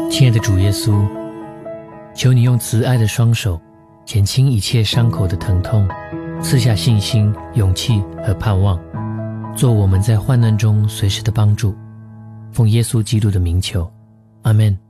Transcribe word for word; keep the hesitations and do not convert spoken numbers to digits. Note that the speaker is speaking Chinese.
亲爱的主耶稣，求你用慈爱的双手减轻一切伤口的疼痛，赐下信心、勇气和盼望，做我们在患难中随时的帮助。奉耶稣基督的名求，阿们。